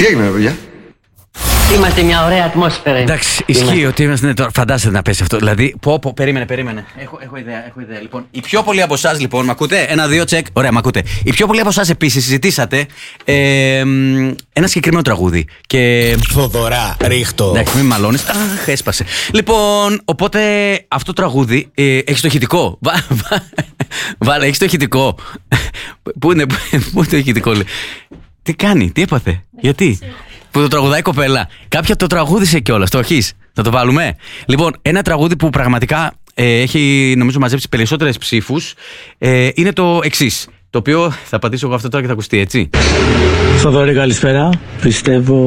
Τι έγινε, παιδιά? Είμαστε μια ωραία ατμόσφαιρα. Εντάξει, ισχύει ότι είμαστε τώρα. Φαντάζεσαι να πέσει αυτό. Δηλαδή, περίμενε. Έχω ιδέα. Λοιπόν, οι πιο πολλοί από εσάς, λοιπόν, μ' ακούτε? 1, 2, τσεκ. Ωραία, μ' ακούτε. Οι πιο πολλοί από εσάς επίσης συζητήσατε ένα συγκεκριμένο τραγούδι. Και. Θοδωρά, ρίχτω. Εντάξει, μην μαλώνεις. Αχ, έσπασε. Λοιπόν, οπότε αυτό το τραγούδι έχει το ηχητικό. Βάλε, έχει το ηχητικό. Πού είναι το ηχητικό, λέει. Τι κάνει, τι έπαθε, γιατί? Που το τραγουδάει η κοπέλα. Κάποια το τραγούδισε κιόλας, το έχεις? Θα το βάλουμε. Λοιπόν, ένα τραγούδι που πραγματικά έχει, νομίζω, μαζέψει περισσότερες ψήφους είναι το εξής. Το οποίο θα πατήσω εγώ αυτό τώρα και θα ακουστεί, έτσι. Θοδωρή, καλησπέρα. Πιστεύω